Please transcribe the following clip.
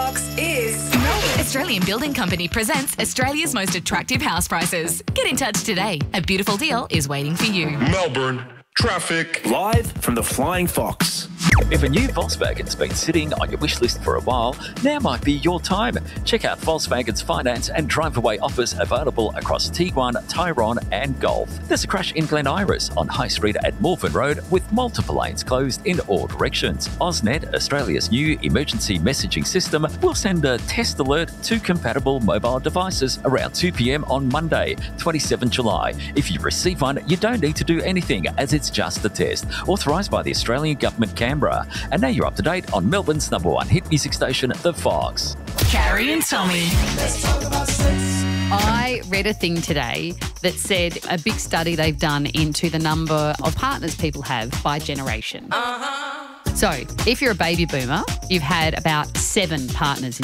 Fox is Australian Building Company presents Australia's most attractive house prices. Get in touch today. A beautiful deal is waiting for you. Melbourne traffic. Live from the Flying Fox. If a new Volkswagen's been sitting on your wish list for a while, now might be your time. Check out Volkswagen's finance and drive-away offers available across Tiguan, Tyrone and Golf. There's a crash in Glen Iris on High Street at Morven Road with multiple lanes closed in all directions. AusNet, Australia's new emergency messaging system, will send a test alert to compatible mobile devices around 2 p.m. on Monday, 27 July. If you receive one, you don't need to do anything as it's just a test. Authorised by the Australian Government, Canberra. And now you're up to date on Melbourne's #1 hit music station, The Fox. Carrie and Tommy. I read a thing today that said a big study they've done into the number of partners people have by generation. So if you're a baby boomer, you've had about 7 partners